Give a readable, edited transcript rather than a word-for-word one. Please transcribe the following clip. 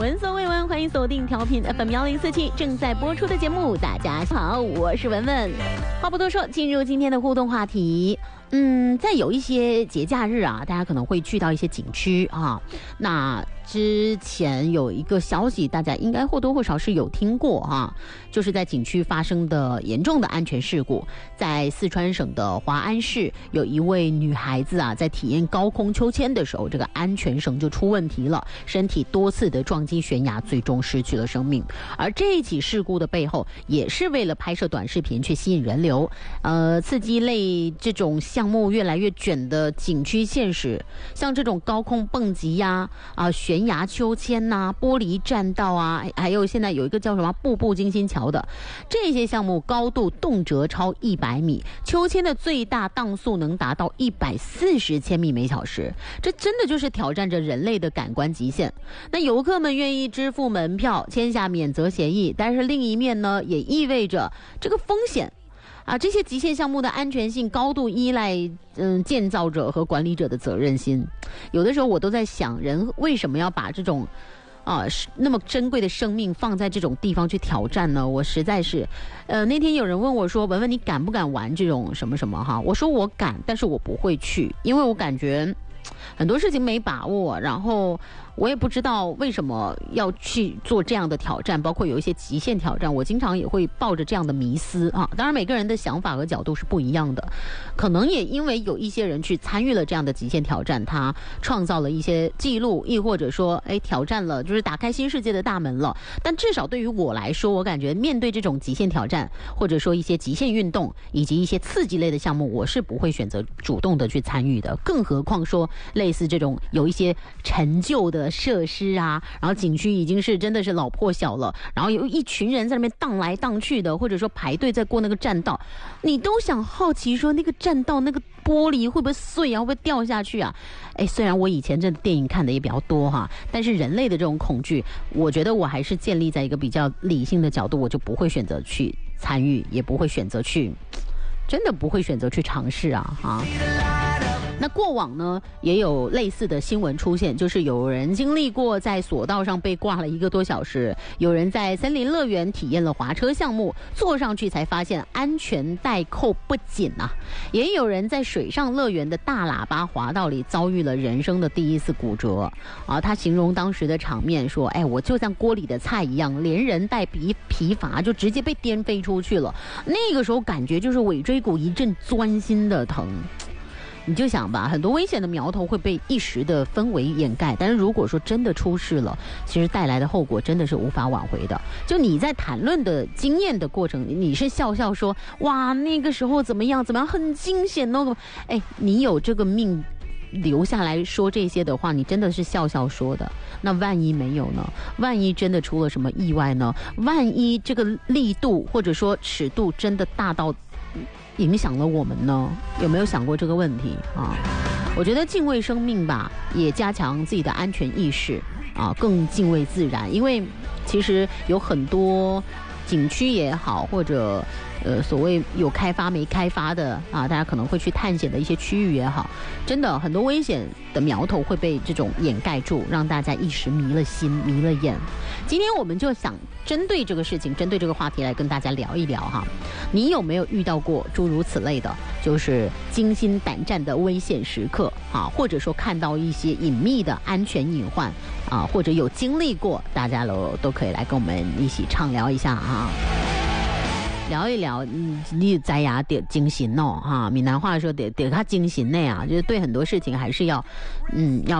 闻所未闻，欢迎锁定调频 FM1047正在播出的节目。大家好，我是文文。话不多说，进入今天的互动话题。在有一些节假日啊，大家可能会去到一些景区啊。那之前有一个消息，大家应该或多或少是有听过啊，就是在景区发生的严重的安全事故。在四川省的华安市，有一位女孩子啊，在体验高空秋千的时候，这个安全绳就出问题了，身体多次的撞击悬崖，最终失去了生命。而这一起事故的背后，也是为了拍摄短视频去吸引人流，刺激类这种项目越来越卷的景区现实，像这种高空蹦极呀、悬崖秋千呐、玻璃栈道啊，还有现在有一个叫什么步步惊心桥的，这些项目高度动辄超100米，秋千的最大荡速能达到140千米每小时，这真的就是挑战着人类的感官极限。那游客们愿意支付门票，签下免责协议，但是另一面呢，也意味着这个风险这些极限项目的安全性高度依赖建造者和管理者的责任心。有的时候我都在想，人为什么要把这种那么珍贵的生命放在这种地方去挑战呢？我实在是那天有人问我说，文文你敢不敢玩这种什么什么哈？我说我敢，但是我不会去，因为我感觉很多事情没把握，然后我也不知道为什么要去做这样的挑战，包括有一些极限挑战，我经常也会抱着这样的迷思啊。当然每个人的想法和角度是不一样的，可能也因为有一些人去参与了这样的极限挑战，他创造了一些记录，亦或者说挑战了，就是打开新世界的大门了。但至少对于我来说，我感觉面对这种极限挑战，或者说一些极限运动以及一些刺激类的项目，我是不会选择主动的去参与的。更何况说类似这种有一些陈旧的设施啊，然后景区已经是真的是老破小了，然后有一群人在那边荡来荡去的，或者说排队在过那个栈道，你都想好奇说那个栈道那个玻璃会不会碎啊，会不会掉下去啊？虽然我以前这电影看的也比较多哈，但是人类的这种恐惧，我觉得我还是建立在一个比较理性的角度，我就不会选择去参与，也不会选择去，真的不会选择去尝试啊。那过往呢，也有类似的新闻出现，就是有人经历过在索道上被挂了1个多小时，有人在森林乐园体验了滑车项目，坐上去才发现安全带扣不紧啊，也有人在水上乐园的大喇叭滑道里遭遇了人生的第一次骨折他形容当时的场面说，我就像锅里的菜一样，连人带疲乏就直接被颠飞出去了，那个时候感觉就是尾椎骨一阵钻心的疼。你就想吧，很多危险的苗头会被一时的氛围掩盖，但是如果说真的出事了，其实带来的后果真的是无法挽回的。就你在谈论的经验的过程，你是笑笑说，哇，那个时候怎么样很惊险哦，你有这个命留下来说这些的话，你真的是笑笑说的。那万一没有呢？万一真的出了什么意外呢？万一这个力度或者说尺度真的大到影响了我们呢？有没有想过这个问题啊？我觉得敬畏生命吧，也加强自己的安全意识更敬畏自然。因为其实有很多景区也好，或者所谓有开发没开发的大家可能会去探险的一些区域也好，真的很多危险的苗头会被这种掩盖住，让大家一时迷了心迷了眼。今天我们就想针对这个事情，针对这个话题来跟大家聊一聊哈。你有没有遇到过诸如此类的，就是惊心胆战的危险时刻或者说看到一些隐秘的安全隐患或者有经历过，大家都可以来跟我们一起畅聊一下聊一聊，你在呀得精心闽南话说得他精心就是对很多事情还是要